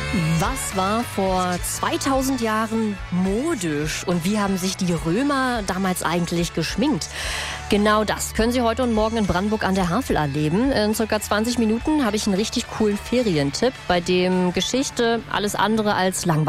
Was war vor 2000 Jahren modisch und wie haben sich die Römer damals eigentlich geschminkt? Genau das können Sie heute und morgen in Brandenburg an der Havel erleben. In ca. 20 Minuten habe ich einen richtig coolen Ferientipp, bei dem Geschichte alles andere als langweilig